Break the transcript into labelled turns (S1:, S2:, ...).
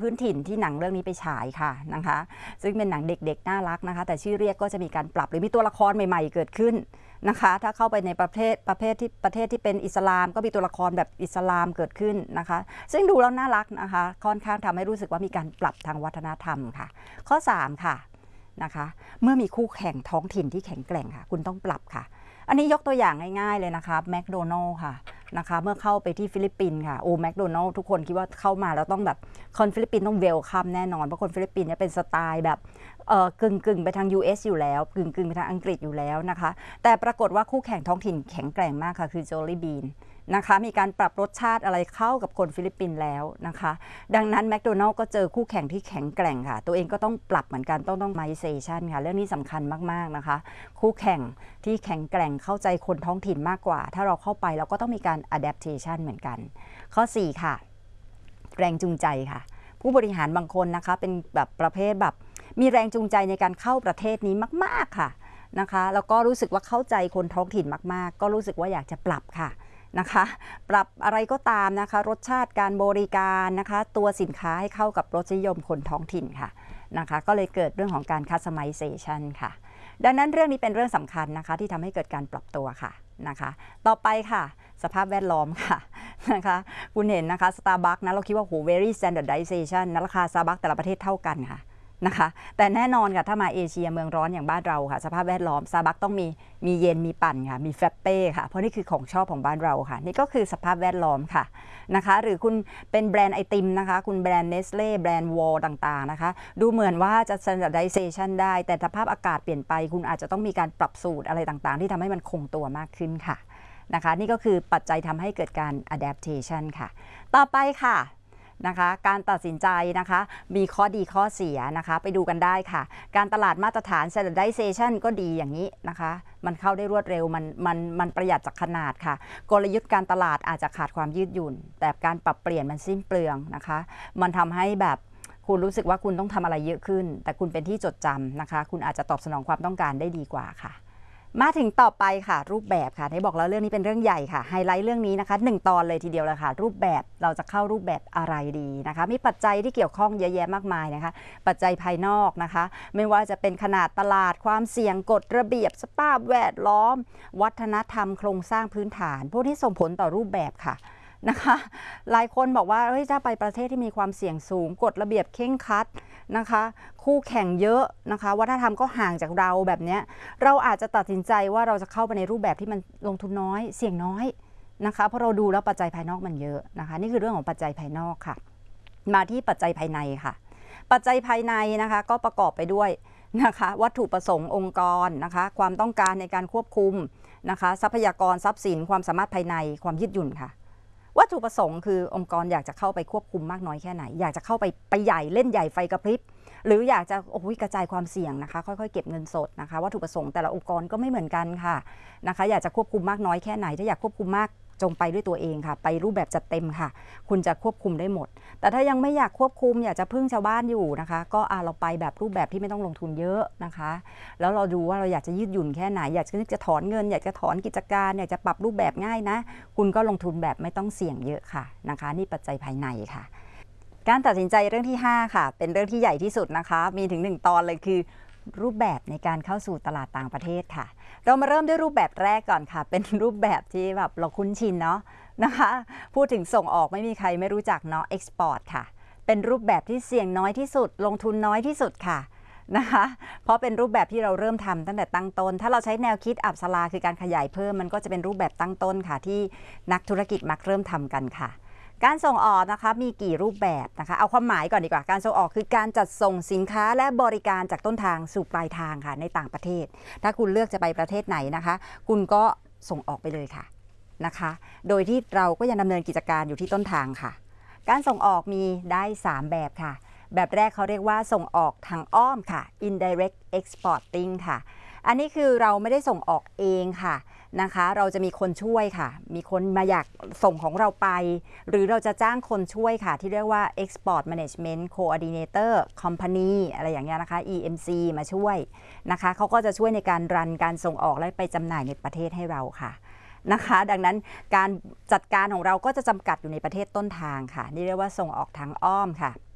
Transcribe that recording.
S1: พื้นถิ่นที่หนังเรื่องนี้ไปฉายค่ะนะคะซึ่งเป็นหนังเด็กๆน่ารักนะคะแต่ชื่อเรียกก็จะมีการปรับหรือมีตัวละครใหม่ๆเกิดขึ้นนะคะถ้าเข้าไปในประเทศที่เป็นอิสลามก็มีตัวละครแบบอิสลามเกิดขึ้นนะคะซึ่งดูแล้วน่ารักนะคะค่อนข้างทำให้รู้สึกว่ามีการปรับทางวัฒนธรรมค่ะข้อ3ค่ะนะคะเมื่อมีคู่แข่งท้องถิ่นที่แข็งแกร่งค่ะคุณต้องปรับค่ะอันนี้ยกตัวอย่างง่ายๆเลยนะคะแมคโดนัลล์ค่ะนะคะเมื่อเข้าไปที่ฟิลิปปินส์ค่ะโอ้แมคโดนัลล์ทุกคนคิดว่าเข้ามาแล้วต้องแบบคนฟิลิปปินส์ต้องเวลคัมแน่นอนเพราะคนฟิลิปปินส์เนี่ยเป็นสไตล์แบบกึ่งไปทาง US อยู่แล้วกึ่งไปทางอังกฤษอยู่แล้วนะคะแต่ปรากฏว่าคู่แข่งท้องถิ่นแข็งแกร่งมากค่ะคือ Jollibeeนะคะมีการปรับรสชาติอะไรเข้ากับคนฟิลิปปินส์แล้วนะคะดังนั้นแมคโดนัลล์ก็เจอคู่แข่งที่แข็งแกร่งค่ะตัวเองก็ต้องปรับเหมือนกันต้อง Migration ค่ะเรื่องนี้สำคัญมากๆนะคะคู่แข่งที่แข็งแกร่งเข้าใจคนท้องถิ่นมากกว่าถ้าเราเข้าไปเราก็ต้องมีการ Adaptation เหมือนกันข้อ4ค่ะแรงจูงใจค่ะผู้บริหารบางคนนะคะเป็นแบบประเภทแบบมีแรงจูงใจในการเข้าประเทศนี้มากๆค่ะนะคะแล้วก็รู้สึกว่าเข้าใจคนท้องถิ่นมากๆก็รู้สึกว่าอยากจะปรับค่ะนะคะปรับอะไรก็ตามนะคะรสชาติการบริการนะคะตัวสินค้าให้เข้ากับรสนิยมคนท้องถิ่นค่ะนะคะก็เลยเกิดเรื่องของการ customization ค่ะดังนั้นเรื่องนี้เป็นเรื่องสำคัญนะคะที่ทำให้เกิดการปรับตัวค่ะนะคะต่อไปค่ะสภาพแวดล้อมค่ะนะคะคุณเห็นนะคะ Starbucks นะเราคิดว่าโห very standardization นะราคา Starbucks แต่ละประเทศเท่ากันค่ะนะคะแต่แน่นอนค่ะถ้ามาเอเชียเมืองร้อนอย่างบ้านเราค่ะสภาพแวดล้อม Starbucks ต้องมีเย็นมีปั่นค่ะมีแฟปเป้ค่ะเพราะนี่คือของชอบของบ้านเราค่ะนี่ก็คือสภาพแวดล้อมค่ะนะคะหรือคุณเป็นแบรนด์ไอติมนะคะคุณแบรนด์เนสเล่แบรนด์วอลต่างๆนะคะดูเหมือนว่าจะ standardization ได้แต่สภาพอากาศเปลี่ยนไปคุณอาจจะต้องมีการปรับสูตรอะไรต่างๆที่ทำให้มันคงตัวมากขึ้นค่ะนะคะนี่ก็คือปัจจัยทำให้เกิดการ adaptation ค่ะต่อไปค่ะนะคะการตัดสินใจนะคะมีข้อดีข้อเสียนะคะไปดูกันได้ค่ะการตลาดมาตรฐาน standardization ก็ดีอย่างนี้นะคะมันเข้าได้รวดเร็วมันประหยัดจากขนาดค่ะกลยุทธ์การตลาดอาจจะขาดความยืดหยุ่นแต่การปรับเปลี่ยนมันสิ้นเปลืองนะคะมันทำให้แบบคุณรู้สึกว่าคุณต้องทำอะไรเยอะขึ้นแต่คุณเป็นที่จดจำนะคะคุณอาจจะตอบสนองความต้องการได้ดีกว่าค่ะมาถึงต่อไปค่ะรูปแบบค่ะที่บอกแล้วเรื่องนี้เป็นเรื่องใหญ่ค่ะไฮไลท์เรื่องนี้นะคะ1ตอนเลยทีเดียวเลยค่ะรูปแบบเราจะเข้ารูปแบบอะไรดีนะคะมีปัจจัยที่เกี่ยวข้องเยอะแยะมากมายนะคะปัจจัยภายนอกนะคะไม่ว่าจะเป็นขนาดตลาดความเสี่ยงกฎระเบียบสภาพแวดล้อมวัฒนธรรมโครงสร้างพื้นฐานพวกที่ส่งผลต่อรูปแบบค่ะนะคะหลายคนบอกว่าเฮ้ยถ้าไปประเทศที่มีความเสี่ยงสูงกฎระเบียบเคร่งครัดนะคะคู่แข่งเยอะนะคะวัฒนธรรมก็ห่างจากเราแบบนี้เราอาจจะตัดสินใจว่าเราจะเข้าไปในรูปแบบที่มันลงทุนน้อยเสี่ยงน้อยนะคะเพราะเราดูแล้วปัจจัยภายนอกมันเยอะนะคะนี่คือเรื่องของปัจจัยภายนอกค่ะมาที่ปัจจัยภายในค่ะปัจจัยภายในนะคะก็ประกอบไปด้วยนะคะวัตถุประสงค์องค์กรนะคะความต้องการในการควบคุมนะคะทรัพยากรทรัพย์สินความสามารถภายในความยืดหยุ่นค่ะวัตถุประสงค์คือองค์กรอยากจะเข้าไปควบคุมมากน้อยแค่ไหนอยากจะเข้าไปใหญ่เล่นใหญ่ไฟกระพริบหรืออยากจะกระจายความเสี่ยงนะคะค่อยๆเก็บเงินสดนะคะวัตถุประสงค์แต่ละองค์กรก็ไม่เหมือนกันค่ะนะคะอยากจะควบคุมมากน้อยแค่ไหนถ้าอยากควบคุมมากจงไปด้วยตัวเองค่ะไปรูปแบบจัดเต็มค่ะคุณจะควบคุมได้หมดแต่ถ้ายังไม่อยากควบคุมอยากจะพึ่งชาวบ้านอยู่นะคะก็เราไปแบบรูปแบบที่ไม่ต้องลงทุนเยอะนะคะแล้วเราดูว่าเราอยากจะยืดหยุ่นแค่ไหนอยากจะถอนเงินอยากจะถอนกิจการอยากจะปรับรูปแบบง่ายนะคุณก็ลงทุนแบบไม่ต้องเสี่ยงเยอะค่ะนะคะนี่ปัจจัยภายในค่ะการตัดสินใจเรื่องที่5ค่ะเป็นเรื่องที่ใหญ่ที่สุดนะคะมีถึง1ตอนเลยคือรูปแบบในการเข้าสู่ตลาดต่างประเทศค่ะเรามาเริ่มด้วยรูปแบบแรกก่อนค่ะเป็นรูปแบบที่แบบเราคุ้นชินเนาะนะคะพูดถึงส่งออกไม่มีใครไม่รู้จักเนาะ export ค่ะเป็นรูปแบบที่เสี่ยงน้อยที่สุดลงทุนน้อยที่สุดค่ะนะคะเพราะเป็นรูปแบบที่เราเริ่มทำตั้งแต่ตั้งต้นถ้าเราใช้แนวคิดอับสลาคือการขยายเพิ่มมันก็จะเป็นรูปแบบตั้งต้นค่ะที่นักธุรกิจมักเริ่มทำกันค่ะการส่งออกนะคะมีกี่รูปแบบนะคะเอาความหมายก่อนดีกว่าการส่งออกคือการจัดส่งสินค้าและบริการจากต้นทางสู่ปลายทางค่ะในต่างประเทศถ้าคุณเลือกจะไปประเทศไหนนะคะคุณก็ส่งออกไปเลยค่ะนะคะโดยที่เราก็ยังดำเนินกิจการอยู่ที่ต้นทางค่ะการส่งออกมีได้3แบบค่ะแบบแรกเขาเรียกว่าส่งออกทางอ้อมค่ะ indirect exporting ค่ะอันนี้คือเราไม่ได้ส่งออกเองค่ะนะคะเราจะมีคนช่วยค่ะมีคนมาอยากส่งของเราไปหรือเราจะจ้างคนช่วยค่ะที่เรียกว่า Export Management Coordinator Company อะไรอย่างเงี้ยนะคะ EMC มาช่วยนะคะเขาก็จะช่วยในการรันการส่งออกและไปจำหน่ายในประเทศให้เราค่ะนะคะดังนั้นการจัดการของเราก็จะจำกัดอยู่ในประเทศต้นทางค่ะนี่เรียกว่าส่งออกทางอ้อมค่ะ